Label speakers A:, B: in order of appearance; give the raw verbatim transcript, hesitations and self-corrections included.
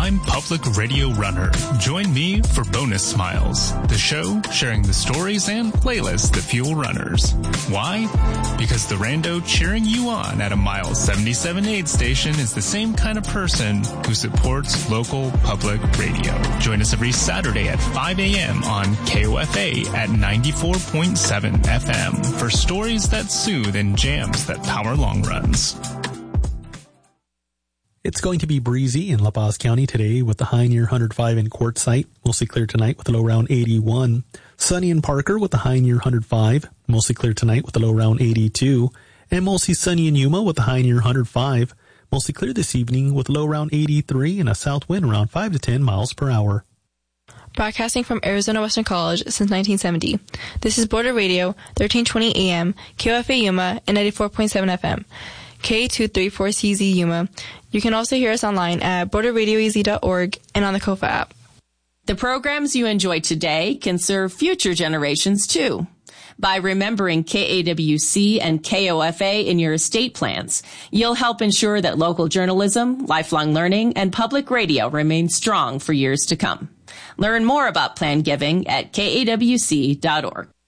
A: I'm Public Radio Runner. Join me for Bonus Smiles, the show sharing the stories and playlists that fuel runners. Why? Because the rando cheering you on at a Mile seventy-seven aid station is the same kind of person who supports local public radio. Join us every Saturday at five a.m. on K O F A at ninety-four point seven F M for stories that soothe and jams that power long runs.
B: It's going to be breezy in La Paz County today with the high near one hundred five in Quartzsite, mostly clear tonight with a low around eighty-one. Sunny in Parker with the high near one hundred five, mostly clear tonight with a low around eighty-two. And mostly sunny in Yuma with a high near one hundred five, mostly clear this evening with a low around eighty-three and a south wind around five to ten miles per hour.
C: Broadcasting from Arizona Western College since nineteen seventy. This is Border Radio, thirteen twenty A M, K O F A Yuma, and ninety-four point seven F M. K two thirty-four C Z Yuma. You can also hear us online at border radio e z dot org and on the Kofa app.
D: The programs you enjoy today can serve future generations too. By remembering K A W C and K O F A in your estate plans, you'll help ensure that local journalism, lifelong learning, and public radio remain strong for years to come. Learn more about plan giving at K A W C dot org.